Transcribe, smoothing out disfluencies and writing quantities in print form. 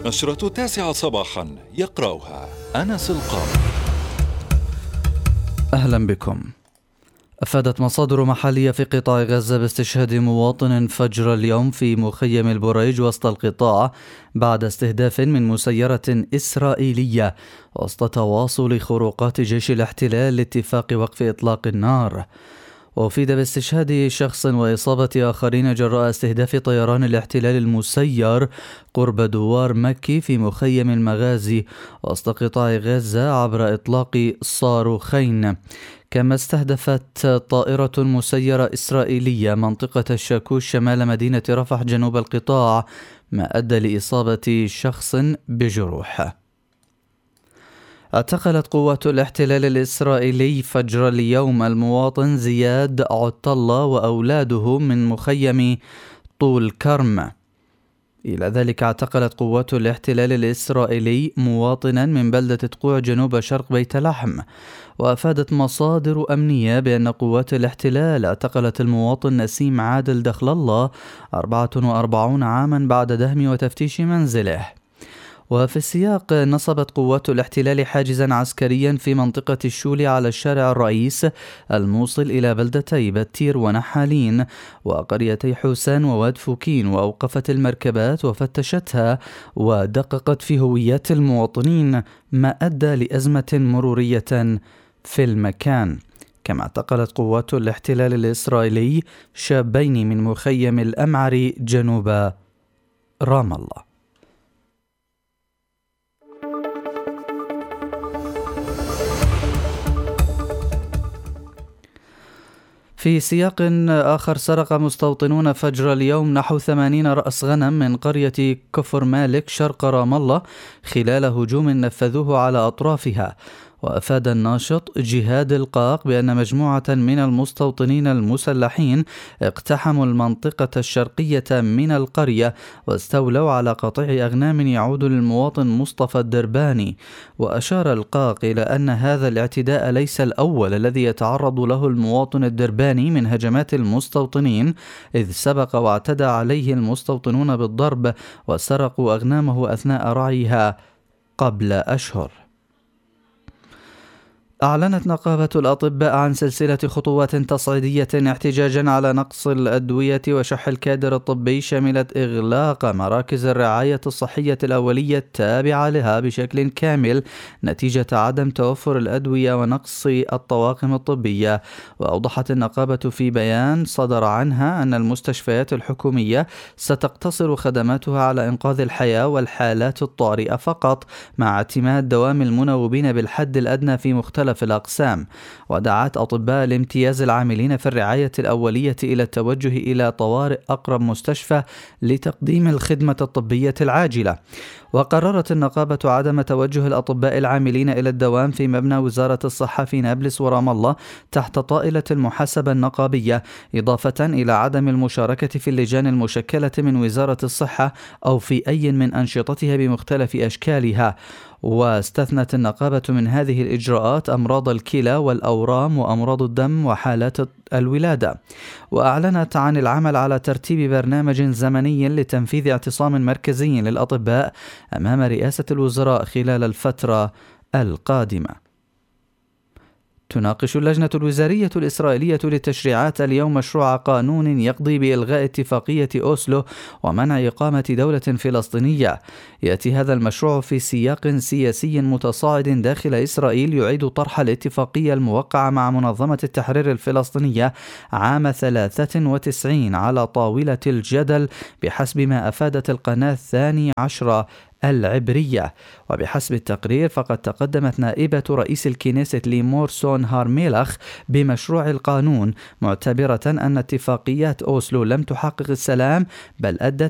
النشرة 9 صباحا يقرأها أنس القاضي. أهلا بكم. أفادت مصادر محلية في قطاع غزة باستشهاد مواطن فجر اليوم في مخيم البريج وسط القطاع بعد استهداف من مسيرة إسرائيلية وسط تواصل خروقات جيش الاحتلال لاتفاق وقف إطلاق النار. وأفيد باستشهاد شخص وإصابة آخرين جراء استهداف طيران الاحتلال المسير قرب دوار مكي في مخيم المغازي وسط قطاع غزة عبر إطلاق صاروخين. كما استهدفت طائرة مسيرة إسرائيلية منطقة الشاكوش شمال مدينة رفح جنوب القطاع، ما أدى لإصابة شخص بجروح. اعتقلت قوات الاحتلال الإسرائيلي فجر اليوم المواطن زياد عطلة وأولاده من مخيم طول كرم. إلى ذلك اعتقلت قوات الاحتلال الإسرائيلي مواطنا من بلدة تقوع جنوب شرق بيت لحم. وأفادت مصادر أمنية بأن قوات الاحتلال اعتقلت المواطن نسيم عادل دخل الله 44 عاما بعد دهم وتفتيش منزله. وفي السياق نصبت قوات الاحتلال حاجزا عسكريا في منطقة الشولي على الشارع الرئيس الموصل إلى بلدتي بتير ونحالين وقريتي حسان وواد فوكين، وأوقفت المركبات وفتشتها ودققت في هويات المواطنين، ما أدى لأزمة مرورية في المكان. كما اعتقلت قوات الاحتلال الإسرائيلي شابين من مخيم الأمعري جنوب رام الله. في سياق آخر، سرق مستوطنون فجر اليوم نحو 80 رأس غنم من قرية كفر مالك شرق رام الله خلال هجوم نفذوه على أطرافها. وأفاد الناشط جهاد القاق بأن مجموعة من المستوطنين المسلحين اقتحموا المنطقة الشرقية من القرية واستولوا على قطيع أغنام يعود للمواطن مصطفى الدرباني. وأشار القاق إلى أن هذا الاعتداء ليس الأول الذي يتعرض له المواطن الدرباني من هجمات المستوطنين، إذ سبق واعتدى عليه المستوطنون بالضرب وسرقوا أغنامه أثناء رعيها قبل أشهر. أعلنت نقابة الأطباء عن سلسلة خطوات تصعيدية احتجاجا على نقص الأدوية وشح الكادر الطبي، شملت إغلاق مراكز الرعاية الصحية الأولية التابعة لها بشكل كامل نتيجة عدم توفر الأدوية ونقص الطواقم الطبية. وأوضحت النقابة في بيان صدر عنها أن المستشفيات الحكومية ستقتصر خدماتها على إنقاذ الحياة والحالات الطارئة فقط، مع اعتماد دوام المنوبين بالحد الأدنى في مختلف الأقسام. ودعت أطباء الامتياز العاملين في الرعاية الأولية إلى التوجه إلى طوارئ أقرب مستشفى لتقديم الخدمة الطبية العاجلة. وقررت النقابة عدم توجه الأطباء العاملين إلى الدوام في مبنى وزارة الصحة في نابلس ورام الله تحت طائلة المحاسبة النقابية، إضافة إلى عدم المشاركة في اللجان المشكلة من وزارة الصحة أو في أي من أنشطتها بمختلف أشكالها. واستثنت النقابة من هذه الإجراءات أمراض الكلى والأورام وأمراض الدم وحالات الولادة. وأعلنت عن العمل على ترتيب برنامج زمني لتنفيذ اعتصام مركزي للأطباء أمام رئاسة الوزراء خلال الفترة القادمة. تناقش اللجنة الوزارية الإسرائيلية للتشريعات اليوم مشروع قانون يقضي بإلغاء اتفاقية أوسلو ومنع إقامة دولة فلسطينية. يأتي هذا المشروع في سياق سياسي متصاعد داخل إسرائيل يعيد طرح الاتفاقية الموقعة مع منظمة التحرير الفلسطينية عام 93 على طاولة الجدل بحسب ما أفادت القناة 12 العبرية. وبحسب التقرير فقد تقدمت نائبة رئيس الكنيست ليمور سون هارميلخ بمشروع القانون، معتبرة أن اتفاقيات أوسلو لم تحقق السلام بل أدت